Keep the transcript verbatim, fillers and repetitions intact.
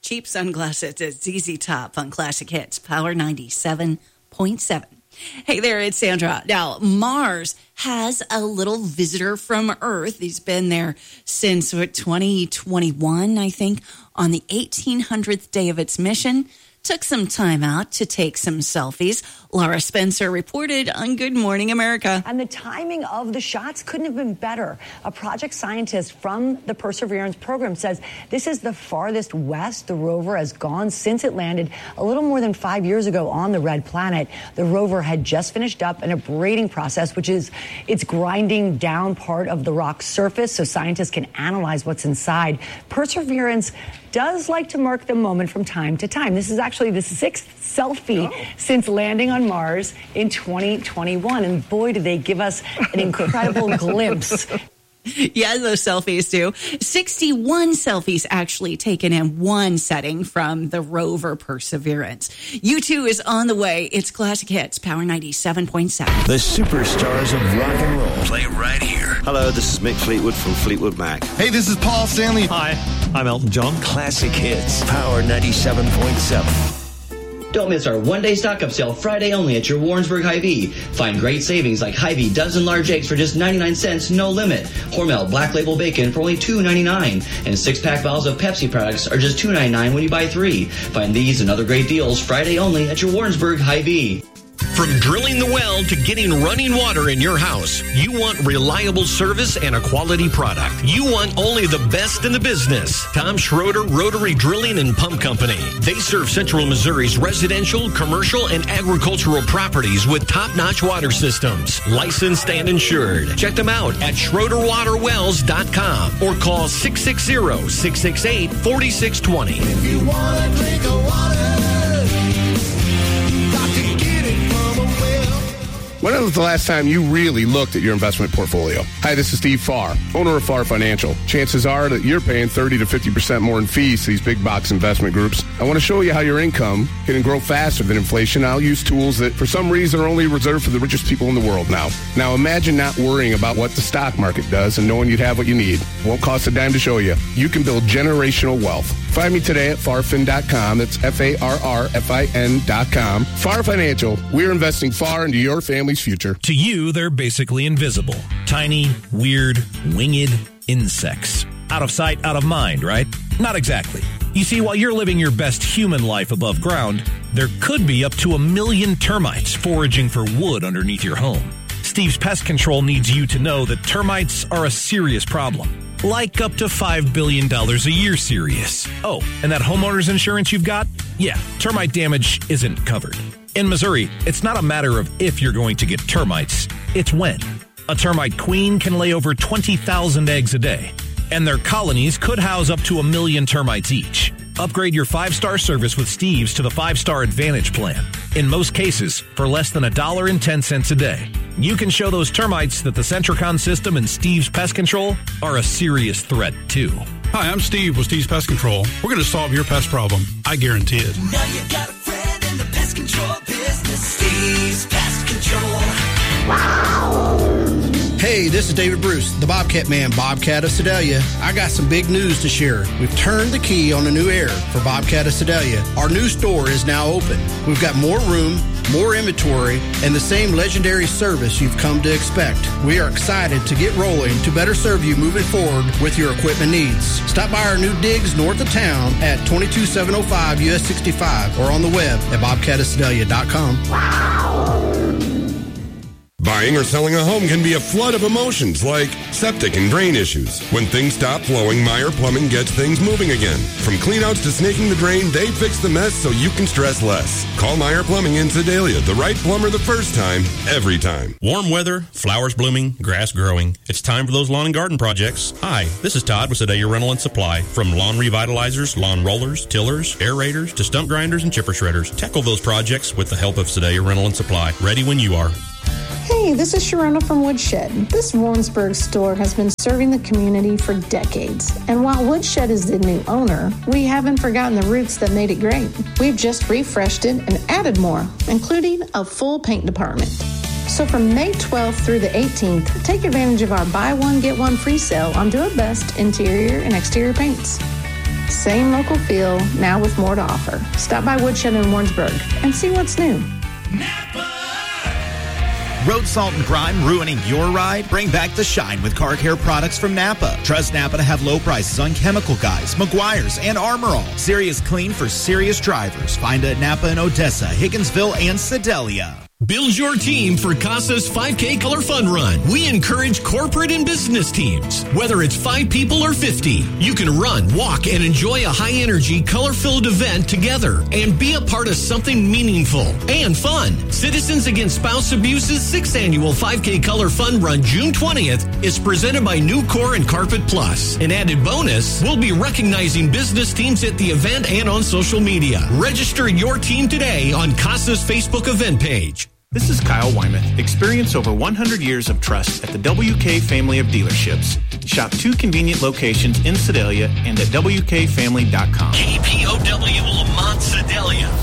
cheap sunglasses at Z Z Top on Classic Hits, Power ninety-seven point seven. Hey there, it's Sandra. Now, Mars has a little visitor from Earth. He's been there since what, twenty twenty-one, I think, on the eighteen hundredth day of its mission. Took some time out to take some selfies. Laura Spencer reported on Good Morning America. And the timing of the shots couldn't have been better. A project scientist from the Perseverance program says this is the farthest west the rover has gone since it landed a little more than five years ago on the red planet. The rover had just finished up an abrading process, which is it's grinding down part of the rock's surface so scientists can analyze what's inside. Perseverance does like to mark the moment from time to time. This is actually the sixth selfie oh. since landing on Mars in twenty twenty-one. And boy, do they give us an incredible glimpse. Yeah, those selfies do. sixty-one selfies actually taken in one setting from the rover Perseverance. U two is on the way. It's Classic Hits, Power ninety-seven point seven. The superstars of rock and roll play right here. Hello, this is Mick Fleetwood from Fleetwood Mac. Hey, this is Paul Stanley. Hi, I'm Elton John. Classic Hits, Power ninety-seven point seven. Don't miss our one-day stock-up sale Friday only at your Warrensburg Hy-Vee. Find great savings like Hy-Vee dozen large eggs for just ninety-nine cents, no limit. Hormel Black Label Bacon for only two ninety-nine. And six-pack bottles of Pepsi products are just two ninety-nine when you buy three. Find these and other great deals Friday only at your Warrensburg Hy-Vee. From drilling the well to getting running water in your house, you want reliable service and a quality product. You want only the best in the business. Tom Schroeder Rotary Drilling and Pump Company. They serve Central Missouri's residential, commercial, and agricultural properties with top-notch water systems. Licensed and insured. Check them out at schroeder water wells dot com or call six six zero, six six eight, four six two zero. If you want to drink a water, got to get it from a well. When was the last time you really looked at your investment portfolio? Hi, this is Steve Farr, owner of Farr Financial. Chances are that you're paying thirty to fifty percent more in fees to these big box investment groups. I want to show you how your income can grow faster than inflation. I'll use tools that for some reason are only reserved for the richest people in the world now. Now imagine not worrying about what the stock market does and knowing you'd have what you need. Won't cost a dime to show you. You can build generational wealth. Find me today at farfin dot com. That's F A R R F I N dot com. Farr Financial. We're investing far into your family's future. To you, they're basically invisible. Tiny, weird, winged insects. Out of sight, out of mind, right? Not exactly. You see, while you're living your best human life above ground, there could be up to a million termites foraging for wood underneath your home. Steve's Pest Control needs you to know that termites are a serious problem. Like up to five billion dollars a year serious. Oh, and that homeowner's insurance you've got? Yeah, termite damage isn't covered. In Missouri, it's not a matter of if you're going to get termites, it's when. A termite queen can lay over twenty thousand eggs a day, and their colonies could house up to a million termites each. Upgrade your five-star service with Steve's to the five-star Advantage plan. In most cases, for less than one dollar and ten cents a day. You can show those termites that the Centricon system and Steve's Pest Control are a serious threat, too. Hi, I'm Steve with Steve's Pest Control. We're going to solve your pest problem. I guarantee it. Now you got a friend in the pest control business. Steve's Pest Control. Hey, this is David Bruce, the Bobcat Man, Bobcat of Sedalia. I got some big news to share. We've turned the key on a new era for Bobcat of Sedalia. Our new store is now open. We've got more room, more inventory, and the same legendary service you've come to expect. We are excited to get rolling to better serve you moving forward with your equipment needs. Stop by our new digs north of town at twenty-two seven oh five U S sixty-five or on the web at bobcat of sedalia dot com. Buying or selling a home can be a flood of emotions like septic and drain issues. When things stop flowing, Meyer Plumbing gets things moving again. From cleanouts to snaking the drain, they fix the mess so you can stress less. Call Meyer Plumbing in Sedalia, the right plumber the first time, every time. Warm weather, flowers blooming, grass growing. It's time for those lawn and garden projects. Hi, this is Todd with Sedalia Rental and Supply. From lawn revitalizers, lawn rollers, tillers, aerators, to stump grinders and chipper shredders. Tackle those projects with the help of Sedalia Rental and Supply. Ready when you are. Hey, this is Sharona from Woodshed. This Warrensburg store has been serving the community for decades. And while Woodshed is the new owner, we haven't forgotten the roots that made it great. We've just refreshed it and added more, including a full paint department. So from May twelfth through the eighteenth, take advantage of our buy one, get one free sale on Do It Best interior and exterior paints. Same local feel, now with more to offer. Stop by Woodshed in Warrensburg and see what's new. Road salt and grime ruining your ride? Bring back the shine with car care products from Napa. Trust Napa to have low prices on Chemical Guys, Meguiar's, and Armor All. Serious clean for serious drivers. Find it at Napa in Odessa, Higginsville, and Sedalia. Build your team for CASA's five K Color Fun Run. We encourage corporate and business teams. Whether it's five people or fifty, you can run, walk, and enjoy a high-energy, color-filled event together and be a part of something meaningful and fun. Citizens Against Spouse Abuse's sixth annual five K Color Fun Run, June twentieth, is presented by Nucor and Carpet Plus. An added bonus, we'll be recognizing business teams at the event and on social media. Register your team today on CASA's Facebook event page. This is Kyle Wyman. Experience over one hundred years of trust at the W K family of dealerships. Shop two convenient locations in Sedalia and at W K family dot com. K P O W Lamont Sedalia.